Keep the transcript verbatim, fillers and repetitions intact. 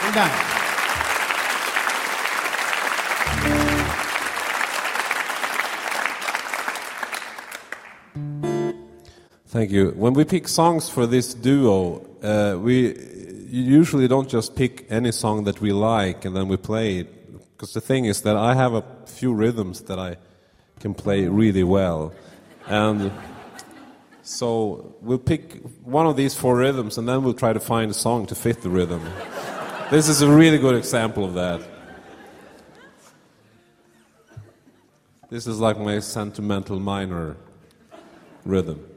Vielen Dank. Thank you. When we pick songs for this duo, uh, we usually don't just pick any song that we like and then we play it. Because the thing is that I have a few rhythms that I can play really well. And so we'll pick one of these four rhythms and then we'll try to find a song to fit the rhythm. This is a really good example of that. This is like my sentimental minor rhythm.